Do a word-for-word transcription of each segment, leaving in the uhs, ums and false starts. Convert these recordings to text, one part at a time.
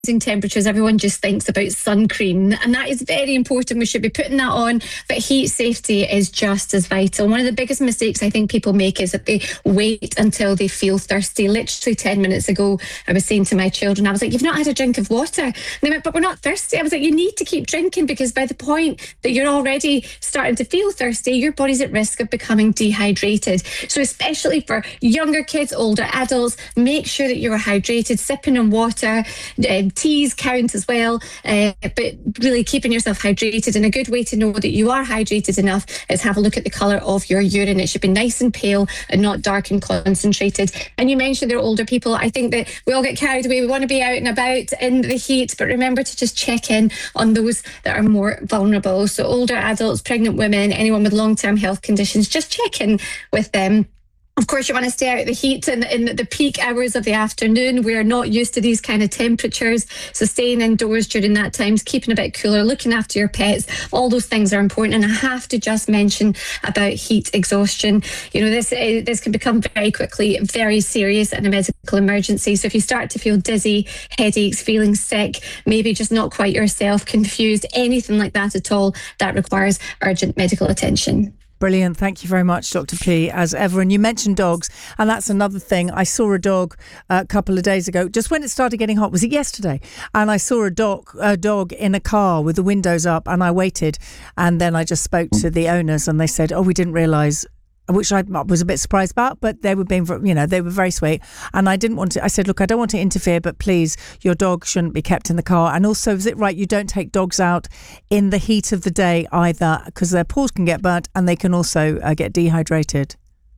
temperatures, everyone just thinks about sun cream, and that is very important. We should be putting that on, but heat safety is just as vital. One of the biggest mistakes I think people make is that they wait until they feel thirsty. Literally ten minutes ago, I was saying to my children, I was like, you've not had a drink of water. And they went, but we're not thirsty. I was like, you need to keep drinking, because by the point that you're already starting to feel thirsty, your body's at risk of becoming dehydrated. So especially for younger kids, older adults, make sure that you're hydrated, sipping on water. Um, teas count as well, uh, but really keeping yourself hydrated. And a good way to know that you are hydrated enough is have a look at the colour of your urine. It should be nice and pale and not dark and concentrated. And you mentioned they're older people. I think that we all get carried away. We want to be out and about in the heat, but remember to just check in on those that are more vulnerable. So older adults, pregnant women, anyone with long-term health conditions, just check in with them. Of course, you want to stay out of the heat in, in the peak hours of the afternoon. We're not used to these kind of temperatures. So staying indoors during that time, keeping a bit cooler, looking after your pets, all those things are important. And I have to just mention about heat exhaustion. You know, this, uh, this can become very quickly very serious and a medical emergency. So if you start to feel dizzy, headaches, feeling sick, maybe just not quite yourself, confused, anything like that at all, that requires urgent medical attention. Brilliant. Thank you very much, Doctor P, as ever. And you mentioned dogs, and that's another thing. I saw a dog uh, a couple of days ago, just when it started getting hot. Was it yesterday? And I saw a dog, a dog in a car with the windows up, and I waited. And then I just spoke to the owners, and they said, oh, we didn't realise, which I was a bit surprised about, but they were being, you know, they were very sweet. And I didn't want to, I said, look, I don't want to interfere, but please, your dog shouldn't be kept in the car. And also, is it right, you don't take dogs out in the heat of the day either, because their paws can get burnt and they can also uh, get dehydrated?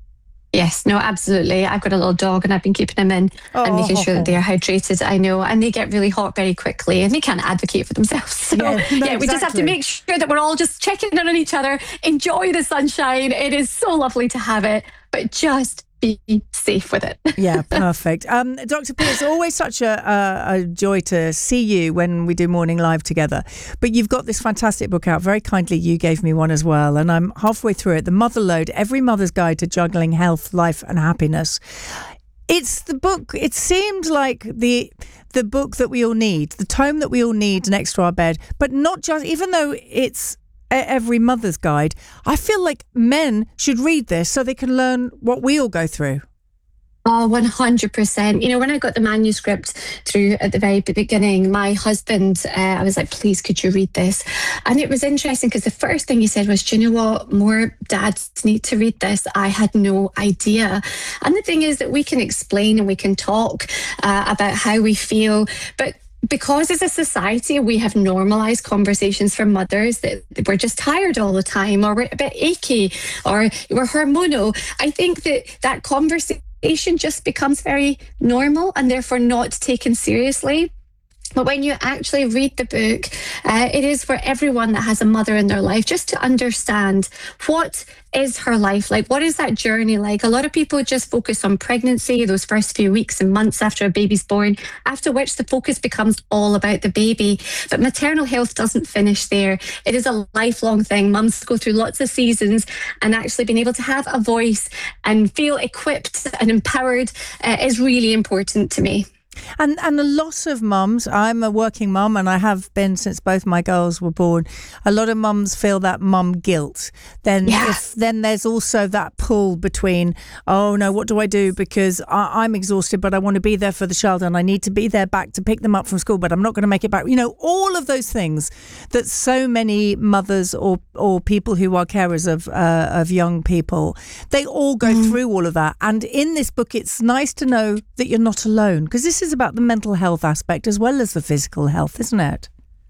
Yes, no, absolutely. I've got a little dog and I've been keeping him in oh. and making sure that they're hydrated. I know, and they get really hot very quickly and they can't advocate for themselves. So yeah, no, yeah exactly. We just have to make sure that we're all just checking in on each other. Enjoy the sunshine. It is so lovely to have it, but just be safe with it. Yeah, perfect. Um, Doctor P, it's always such a, a, a joy to see you when we do Morning Live together. But you've got this fantastic book out. Very kindly, you gave me one as well. And I'm halfway through it. The Mother Load, Every Mother's Guide to Juggling Health, Life and Happiness. It's the book, it seemed like the the book that we all need, the tome that we all need next to our bed. But not just, even though it's Every Mother's Guide, I feel like men should read this so they can learn what we all go through. Oh, one hundred percent. You know, when I got the manuscript through at the very beginning, my husband, uh, I was like, please, could you read this? And it was interesting because the first thing he said was, do you know what? More dads need to read this. I had no idea. And the thing is that we can explain and we can talk uh, about how we feel, but because as a society we have normalised conversations for mothers that we're just tired all the time, or we're a bit achy, or we're hormonal, I think that that conversation just becomes very normal and therefore not taken seriously. But when you actually read the book, uh, it is for everyone that has a mother in their life, just to understand what is her life like? What is that journey like? A lot of people just focus on pregnancy, those first few weeks and months after a baby's born, after which the focus becomes all about the baby. But maternal health doesn't finish there. It is a lifelong thing. Mums go through lots of seasons, and actually being able to have a voice and feel equipped and empowered uh, is really important to me. And and a lot of mums, I'm a working mum and I have been since both my girls were born, a lot of mums feel that mum guilt. Then yeah. if, then there's also that pull between, oh no, what do I do? Because I, I'm exhausted, but I want to be there for the child and I need to be there back to pick them up from school, but I'm not going to make it back. You know, all of those things that so many mothers or or people who are carers of, uh, of young people, they all go mm. through all of that. And in this book, it's nice to know that you're not alone, because this is about the mental health aspect as well as the physical health, isn't it?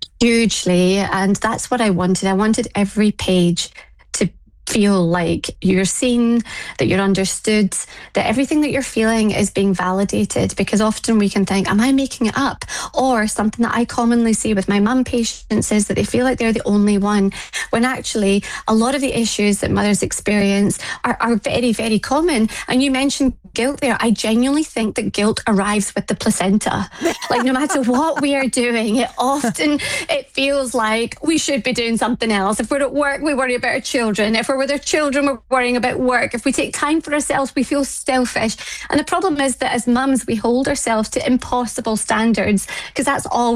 Hugely. And that's what I wanted. I wanted every page to feel like you're seen, that you're understood, that everything that you're feeling is being validated, because often we can think, am I making it up? Or something that I commonly see with my mum patients is that they feel like they're the only one, when actually a lot of the issues that mothers experience are, are very, very common. And you mentioned guilt there. I genuinely think that guilt arrives with the placenta. Like, no matter what we are doing, it often, it feels like we should be doing something else. If we're at work, we worry about our children. If we're we're with our children, we're worrying about work. If we take time for ourselves, we feel selfish. And the problem is that as mums, we hold ourselves to impossible standards because that's all